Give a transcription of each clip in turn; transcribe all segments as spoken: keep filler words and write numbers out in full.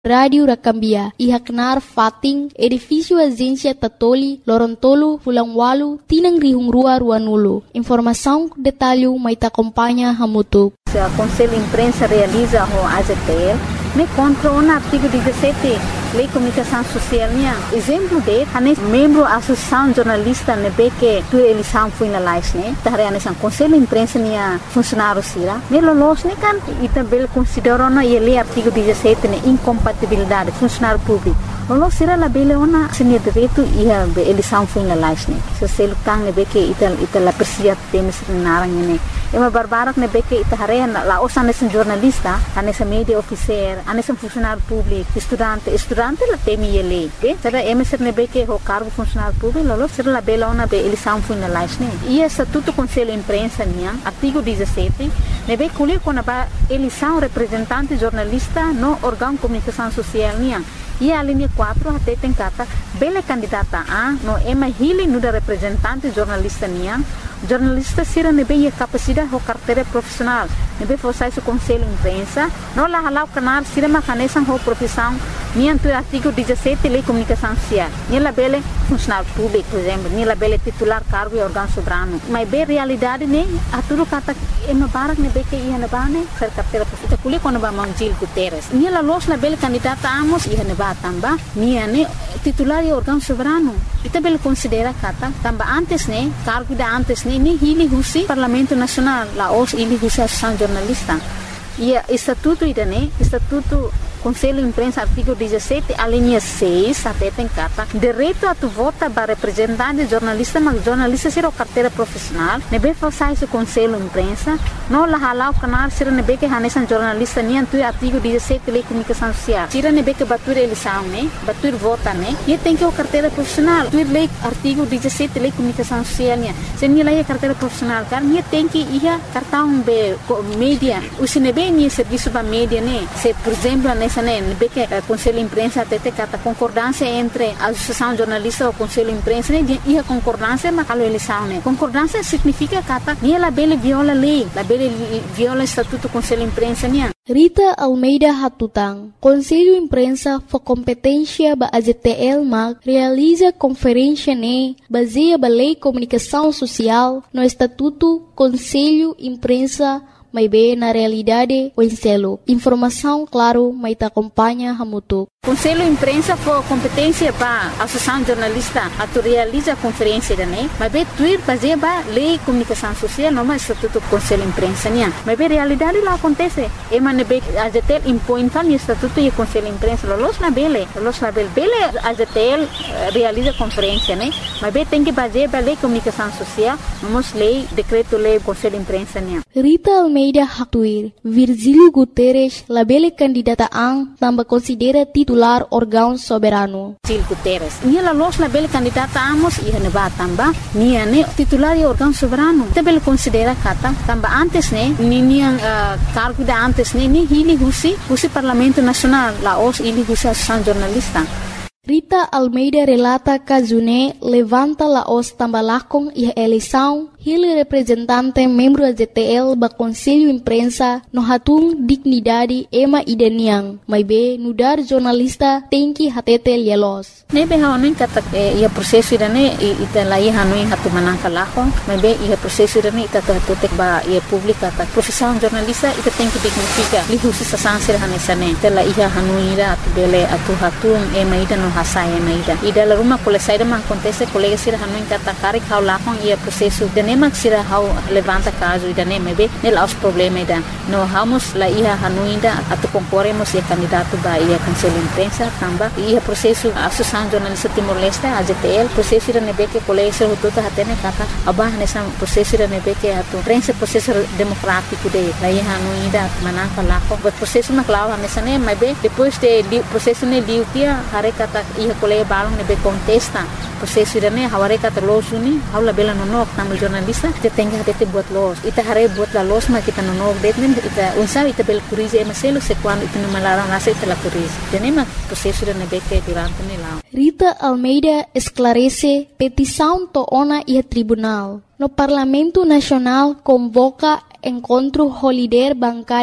Rádio Rakambia, Ihaknar Fating, Edifício Agência Tatoli, Lorontolo, Fulangwalu, Tinang Rihungrua Ruanulu. Informação, detalhe, mas te acompanha Hamutuk. O Conselho de Imprensa realiza o A G T L, me contra o artigo dezessete, Lei de Comunicação Social. Exemplo de, é membro da Associação Jornalista, que tu eleição foi na live, né? Taré nessa Conselho de Imprensa nia funcionário sira. Nelo los ne kan e também considera na lei artigo dezessete ne incompatibilidade funcionário público. Lo sira la bele ona senia direito e a eleição foi na live, né? Se você lutar ne que ita ita la persia temes narang ne. É uma barbara ne que ita hare la osa nesse jornalista, nessa media officer, nesse funcionário público, estudante, estudante la temi a lei. Será é mesmo ne que o cargo funcionário público, lo sira la bele ona be eleição foi na live, né? E essa tudo conselho imprensa nia artigo dezessete ne be colhe com a eleição representante jornalista no órgão de comunicação social nia. E a linha quatro até tem cata bela candidata a no ema hili no da representante jornalista nia jornalista sira nebe a capacidade ou carteira profissional nebe forçar esse conselho imprensa não lá halau canar sira macanesan ou profissão nia tu artigo dezessete lei comunicação social nia la bela funcionário público por exemplo nia la bela titular cargo e órgão soberano mas bem realidade ne a tudo cata ema barak nebe que ia na bane ser carteira profissional kuli quando ba manjil Guterres nia la los la bela candidata amos ia na ba tamba nia ne titular e órgão soberano ita bela considera kata tamba antes ne cargo da antes ne ni hili husi Parlamento Nacional la os hili husi Associação Jornalista e estatuto ida ne estatuto Conselho de Imprensa, artigo dezessete, a linha seis, até tem carta, direito a tu vota para representante jornalista, mas jornalista será carteira profissional, nebe fazer esse Conselho de Imprensa, não lá halau o canal, será nebe que hanesan jornalista, nem tu artigo dezessete, Lei de Comunicação Social, será nebe que batur eleição, né, batur vota, né, e tem que o carteira profissional, tu lei artigo dezessete, Lei de Comunicação Social, né, se nem lá é carteira profissional, cara, nem tem que ir cartão be mídia, o se nebe nem serviço para mídia, né, se por exemplo, né Nebe que o Conselho de Imprensa até tem a concordância entre a Associação Jornalista e o Conselho de Imprensa e a concordância mas a eleição né concordância significa que nem ela bele viola a lei la bele viola o estatuto do Conselho de Imprensa né Rita Almeida Hatutang, Conselho de Imprensa for competência ba A G T L mag realiza conferência ne baseia ba Lei de Comunicação Social no estatuto Conselho de Imprensa mas bem na realidade o enselo. Informação, claro, mas te acompanha Hamutuk. Conselho de Imprensa for competência para a Associação Jornalista a tu realiza a conferência da né, mas bem tu ir fazer ba Lei de Comunicação Social não mais estatuto do Conselho de Imprensa né, mas bem realidade lá acontece. E mas nebe a G T L impõe tal estatuto e o Conselho de Imprensa los na bele, los na bele, bele a G T L realiza conferência né, mas bem tem que fazer ba Lei de Comunicação Social, vamos lei, decreto lei do Conselho de Imprensa né. Rita Almeida Haktuir, Virgílio Guterres, la bele candidata ang também considera titular órgão soberano. Virgílio Guterres, nia la los la bele candidata amos e neba tamba, nia ne titular e órgão soberano. Também considera kata tamba antes ne, nia uh, cargo da antes ne, ni hili husi, husi Parlamento Nacional, la os hili husi Associação Jornalista. Rita Almeida relata que June levanta la os tambalakong e a eleição ele representante membro da G T L ba Conselho de Imprensa no hatung dignidade ema ideniang mas be nudar jornalista tem que hatete lielos nebe hanuin kata ia prosesso irane ita lai hanuin hatu manangka lako mas be ia prosesso irane ita hatete ba ia publika ta profissão jornalista ita tem que dignifica li husi sasansir hanesane ita lai hanuin ira atu bele atu hatung ema ida no hasai ema ida ida la rumah kole saida man acontece colega sir hanuin kata kari kau lako ia prosesso Nemak sira hau levanta caso ida ne mebe nel aos problema ida no vamos la ia hanuinda atu concorremos e candidato ba ia Conselho de Imprensa tamba ia processo Associação Jornalista Timor-Leste A G T L processo ida nebe que colega sir hututa hatene kata abah nessa processo ida nebe que atu prensa processo democrático de la ia hanuinda mananka lako but processo na clava nessa ne mebe depois de processo ne liu kia hare kata ia colega balong nebe contesta processo ida ne haware kata losuni haula bela no nok tamal jornalista kita tem que até buat los ita hare buat la los mas kita no nok detmen ita unsa ita bel curize e maselo se quando ita no malara nasa ita la curize tenema processo ida nebe que durante ne lá Rita Almeida esclarece petição to ona e tribunal no Parlamento Nacional convoca encontro holiday bancada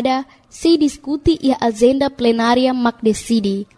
se discute e a agenda plenária MAC decide.